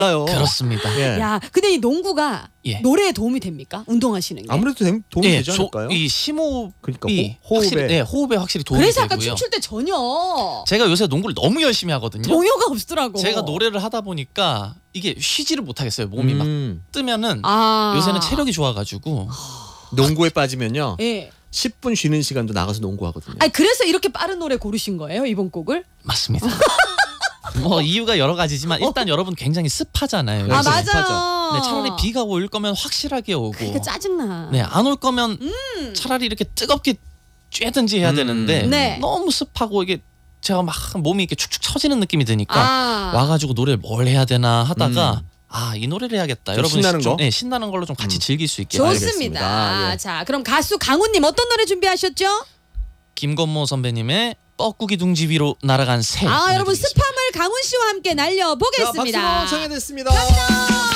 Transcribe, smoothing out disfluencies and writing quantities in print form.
달라요. 그렇습니다. 예. 야, 근데 이 농구가 예. 노래에 도움이 됩니까? 운동하시는 게. 아무래도 도움이 예, 되지 않을까요? 이 심호흡이 그러니까 확실히, 호흡에. 호흡에 확실히 도움이 그래서 아까 되고요. 춤출 때 전혀 제가 요새 농구를 너무 열심히 하거든요. 동요가 없더라고. 제가 노래를 하다 보니까 이게 쉬지를 못하겠어요. 몸이 막 뜨면은 아. 요새는 체력이 좋아가지고 농구에 빠지면요. 예. 10분 쉬는 시간도 나가서 농구하거든요. 아니 그래서 이렇게 빠른 노래 고르신 거예요 이번 곡을? 맞습니다. 뭐 이유가 여러 가지지만 일단 여러분 굉장히 습하잖아요. 아 요새. 맞아요. 네, 차라리 비가 올 거면 확실하게 오고, 그러니까 짜증나. 네, 안 올 거면 차라리 이렇게 뜨겁게 쬐든지 해야 되는데 네. 너무 습하고 이게 제가 막 몸이 이렇게 축축 처지는 느낌이 드니까 아. 와가지고 노래를 뭘 해야 되나 하다가 이 노래를 해야겠다. 좀 여러분 신나는 거? 네, 신나는 걸로 좀 같이 즐길 수 있게. 좋습니다. 알겠습니다. 예. 자 그럼 가수 강훈님 어떤 노래 준비하셨죠? 김건모 선배님의 뻐꾸기 둥지 위로 날아간 새. 아 여러분 보내드리겠습니다. 스팜을 강훈 씨와 함께 자, 날려보겠습니다. 박수 청해냈습니다.